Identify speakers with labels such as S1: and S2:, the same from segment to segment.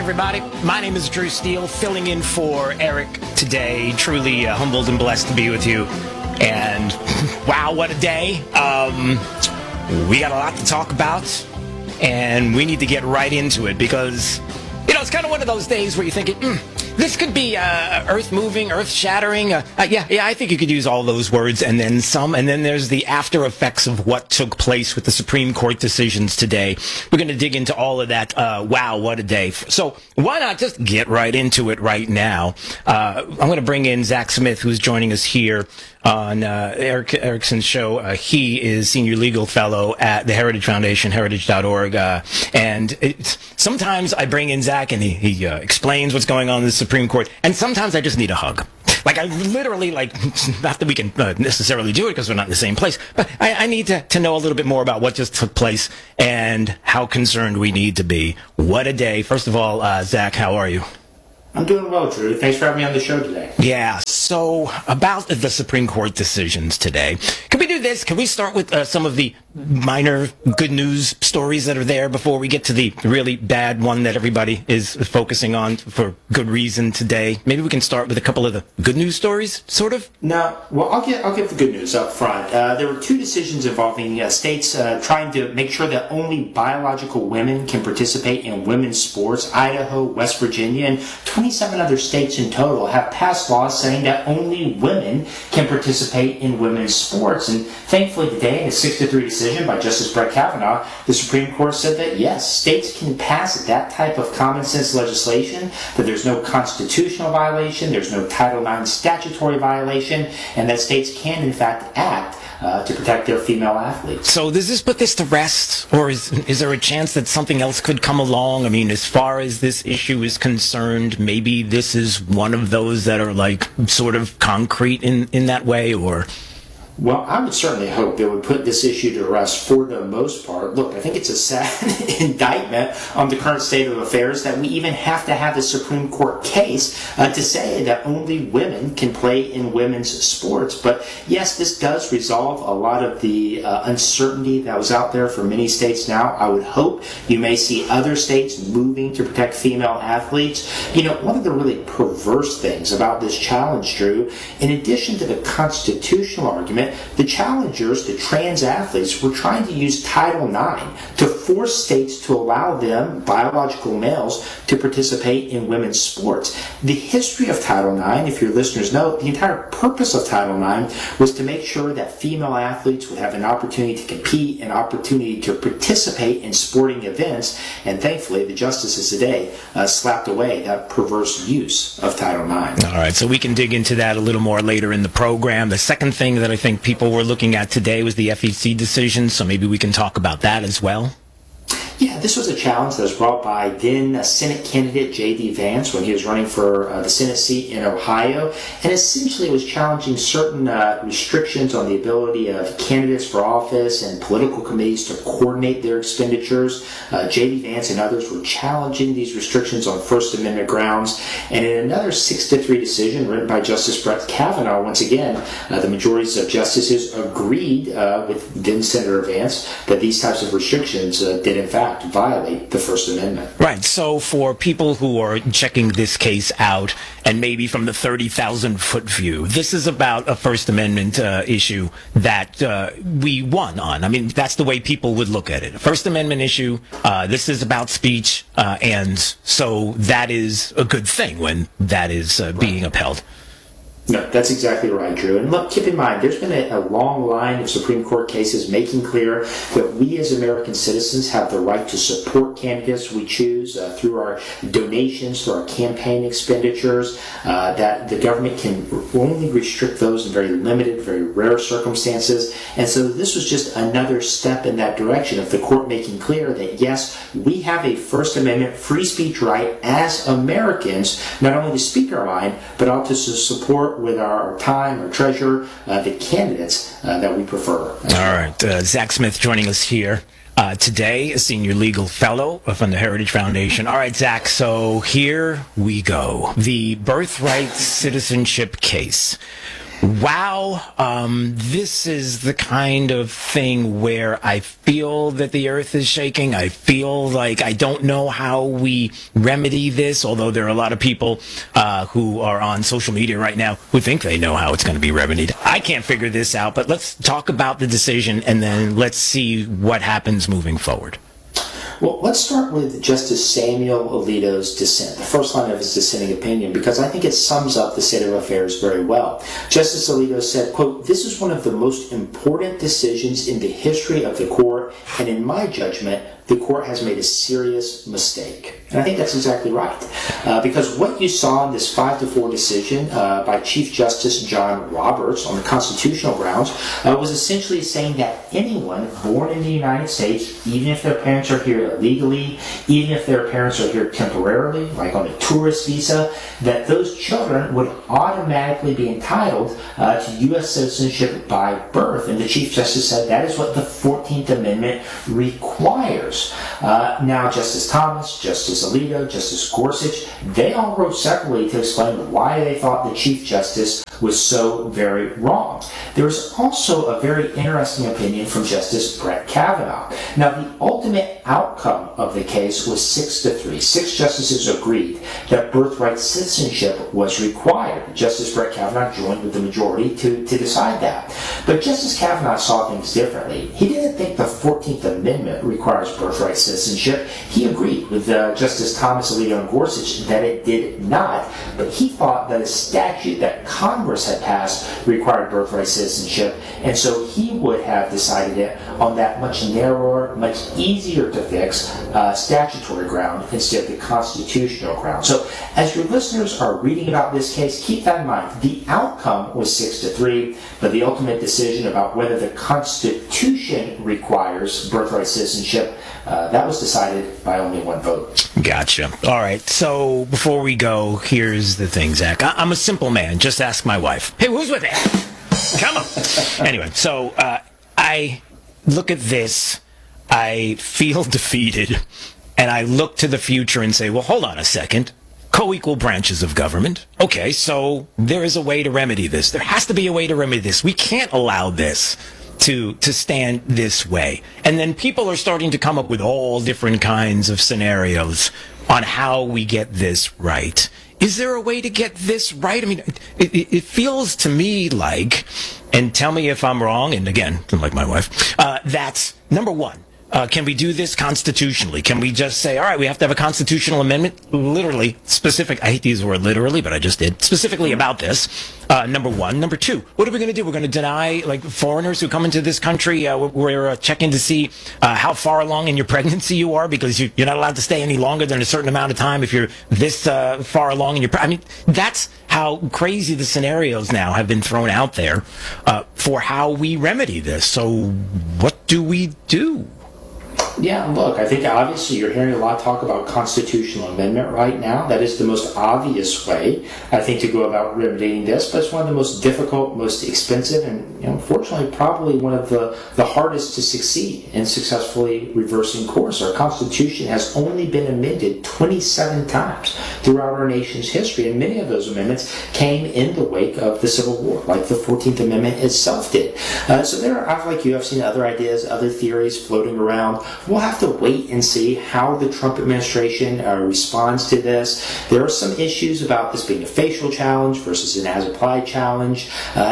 S1: everybody. My name is Drew Steele, filling in for Eric today. Truly humbled and blessed to be with you. And wow, what a day. We got a lot to talk about, and we need to get right into it because, you know, it's kind of one of those days where you're thinking, this could be earth-moving, earth-shattering. Yeah, I think you could use all those words and then some. And then there's the after effects of what took place with the Supreme Court decisions today. We're going to dig into all of that. Wow, what a day. So why not just get right into it right now? I'm going to bring in Zach Smith, who's joining us here on Eric Erickson's show. He is Senior Legal Fellow at the Heritage Foundation, heritage.org. And sometimes I bring in Zach and he explains what's going on in the Supreme Court, and sometimes I just need a hug. Like, I literally, not that we can necessarily do it because we're not in the same place, but I need to know a little bit more about what just took place and how concerned we need to be. What a day. First of all, Zach, how are you?
S2: I'm doing well, Drew. Thanks for having me on the show today.
S1: Yeah, so about the Supreme Court decisions today. Can we do this? Can we start with some of the minor good news stories that are there before we get to the really bad one that everybody is focusing on for good reason today? Maybe we can start with a couple of the good news stories, sort of?
S2: No, well, I'll get the good news up front. There were two decisions involving states trying to make sure that only biological women can participate in women's sports. Idaho, West Virginia, and 27 other states in total have passed laws saying that only women can participate in women's sports. And thankfully today, in a 6-3 decision by Justice Brett Kavanaugh, the Supreme Court said that yes, states can pass that type of common sense legislation, that there's no constitutional violation, there's no Title IX statutory violation, and that states can in fact act to protect their female athletes.
S1: So does this put this to rest, or is there a chance that something else could come along? I mean, as far as this issue is concerned, maybe this is one of those that are like sort of concrete in that way, or...
S2: Well, I would certainly hope it would put this issue to rest for the most part. Look, I think it's a sad indictment on the current state of affairs that we even have to have a Supreme Court case to say that only women can play in women's sports. But yes, this does resolve a lot of the uncertainty that was out there for many states now. I would hope you may see other states moving to protect female athletes. You know, one of the really perverse things about this challenge, Drew, in addition to the constitutional argument, the challengers, the trans athletes, were trying to use Title IX to force states to allow them, biological males, to participate in women's sports. The history of Title IX, if your listeners know, the entire purpose of Title IX was to make sure that female athletes would have an opportunity to compete, an opportunity to participate in sporting events, and thankfully the justices today slapped away that perverse use of Title IX.
S1: All right, so we can dig into that a little more later in the program. The second thing that I think people were looking at today was the FEC decision, so maybe we can talk about that as well.
S2: Yeah, this was a challenge that was brought by then Senate candidate J.D. Vance when he was running for the Senate seat in Ohio, and essentially was challenging certain restrictions on the ability of candidates for office and political committees to coordinate their expenditures. J.D. Vance and others were challenging these restrictions on First Amendment grounds, and in another 6-3 decision written by Justice Brett Kavanaugh, once again, the majorities of justices agreed with then Senator Vance that these types of restrictions did in fact violate the First Amendment.
S1: Right. So for people who are checking this case out, and maybe from the 30,000-foot view, this is about a First Amendment issue that we won on. I mean, that's the way people would look at it. A First Amendment issue, this is about speech, and so that is a good thing when that is being upheld.
S2: No, that's exactly right, Drew. And look, keep in mind, there's been a long line of Supreme Court cases making clear that we as American citizens have the right to support candidates we choose through our donations, through our campaign expenditures, that the government can only restrict those in very limited, very rare circumstances. And so this was just another step in that direction of the court making clear that, yes, we have a First Amendment free speech right as Americans, not only to speak our mind, but also to support with our time, our treasure, the candidates that we prefer.
S1: All right. Zach Smith joining us here today, a Senior Legal Fellow from the Heritage Foundation. All right, Zach, so here we go. The birthright citizenship case. Wow, this is the kind of thing where I feel that the earth is shaking. I feel like I don't know how we remedy this, although there are a lot of people who are on social media right now who think they know how it's going to be remedied. I can't figure this out, but let's talk about the decision and then let's see what happens moving forward.
S2: Well, let's start with Justice Samuel Alito's dissent, the first line of his dissenting opinion, because I think it sums up the state of affairs very well. Justice Alito said, quote, "This is one of the most important decisions in the history of the court, and in my judgment, the court has made a serious mistake." And I think that's exactly right. Because what you saw in this 5-4 decision by Chief Justice John Roberts on the constitutional grounds was essentially saying that anyone born in the United States, even if their parents are here illegally, even if their parents are here temporarily, like on a tourist visa, that those children would automatically be entitled to U.S. citizenship by birth. And the Chief Justice said that is what the 14th Amendment requires. Now, Justice Thomas, Justice Alito, Justice Gorsuch, they all wrote separately to explain why they thought the Chief Justice was so very wrong. There was also a very interesting opinion from Justice Brett Kavanaugh. Now, the ultimate outcome of the case was 6-3. 6 justices agreed that birthright citizenship was required. Justice Brett Kavanaugh joined with the majority to decide that. But Justice Kavanaugh saw things differently. He didn't think the 14th Amendment requires birthright citizenship. He agreed with Justice Thomas, Alito, and Gorsuch that it did not, but he thought that a statute that Congress had passed required birthright citizenship, and so he would have decided it on that much narrower, much easier to fix statutory ground instead of the constitutional ground. So as your listeners are reading about this case, keep that in mind. The outcome was 6-3, but the ultimate decision about whether the Constitution requires birthright citizenship, that was decided by only one vote.
S1: Gotcha. All right. So before we go, here's the thing, Zach. I'm a simple man. Just ask my wife. Hey, who's with me? Come on. Anyway, so I look at this, I feel defeated, and I look to the future and say, well, hold on a second. Co-equal branches of government. Okay, so there is a way to remedy this. There has to be a way to remedy this. We can't allow this to stand this way. And then people are starting to come up with all different kinds of scenarios on how we get this right. Is there a way to get this right? I mean, it feels to me like, and tell me if I'm wrong, and again, like my wife, that's number one. Can we do this constitutionally? Can we just say, all right, we have to have a constitutional amendment, literally, specific, I hate to use the word literally, but I just did, specifically about this, number one. Number two, what are we going to do? We're going to deny, like, foreigners who come into this country, we're checking to see how far along in your pregnancy you are, because you're not allowed to stay any longer than a certain amount of time if you're this far along in your I mean, that's how crazy the scenarios now have been thrown out there for how we remedy this. So what do we do?
S2: Yeah, look, I think obviously you're hearing a lot of talk about constitutional amendment right now. That is the most obvious way, I think, to go about remedying this, but it's one of the most difficult, most expensive, and unfortunately probably one of the hardest to succeed in successfully reversing course. Our Constitution has only been amended 27 times throughout our nation's history, and many of those amendments came in the wake of the Civil War, like the 14th Amendment itself did. So there are, like you, I've seen other ideas, other theories floating around. We'll have to wait and see how the Trump administration responds to this. There are some issues about this being a facial challenge versus an as-applied challenge,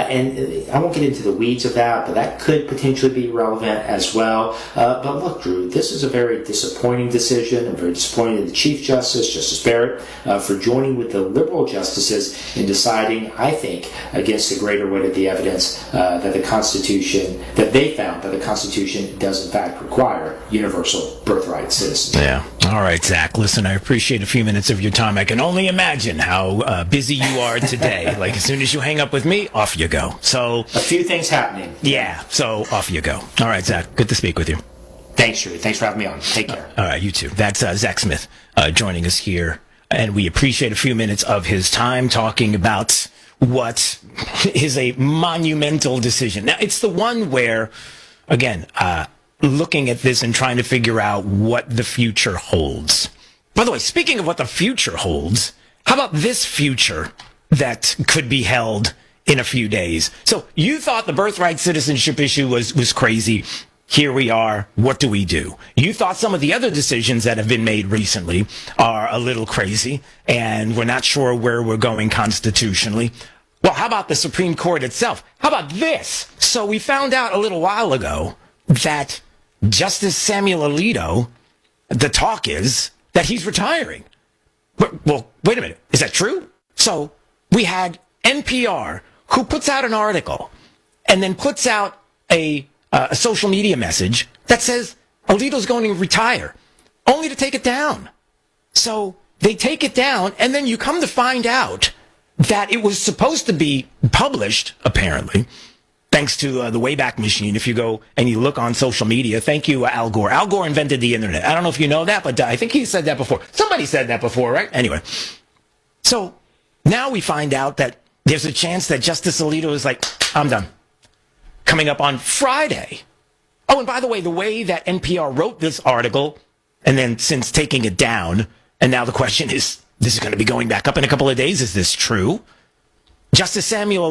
S2: and I won't get into the weeds of that, but that could potentially be relevant as well. But look, Drew, this is a very disappointing decision. I'm very disappointed in the Chief Justice, Justice Barrett, for joining with the liberal justices in deciding, I think, against the greater weight of the evidence that the Constitution, that they found that the Constitution does in fact require universal birthright citizenship.
S1: Yeah. All right, Zach. Listen, I appreciate a few minutes of your time. I can only imagine how busy you are today. Like, as soon as you hang up with me, off you go. So
S2: a few things happening.
S1: Yeah. So off you go. All right, Zach. Good to speak with you.
S2: Thanks, Drew. Thanks for having me on. Take care.
S1: All right, you too. That's Zach Smith joining us here, and we appreciate a few minutes of his time talking about what is a monumental decision. Now, it's the one where, again, looking at this and trying to figure out what the future holds. By the way, speaking of what the future holds, how about this future that could be held in a few days. So you thought the birthright citizenship issue was crazy. Here we are. What do we do? You thought some of the other decisions that have been made recently are a little crazy, and we're not sure where we're going constitutionally. Well, how about the Supreme Court itself? How about this? So we found out a little while ago that Justice Samuel Alito, the talk is that he's retiring. Well, wait a minute. Is that true? So we had NPR, who puts out an article and then puts out a social media message that says Alito's going to retire, only to take it down. So they take it down, and then you come to find out that it was supposed to be published, apparently, thanks to the Wayback Machine. If you go and you look on social media, thank you, Al Gore. Al Gore invented the internet. I don't know if you know that, but I think he said that before. Somebody said that before, right? Anyway, so now we find out that there's a chance that Justice Alito is like, I'm done. Coming up on Friday. Oh, and by the way that NPR wrote this article, and then since taking it down, and now the question is, this is going to be going back up in a couple of days. Is this true? Justice Samuel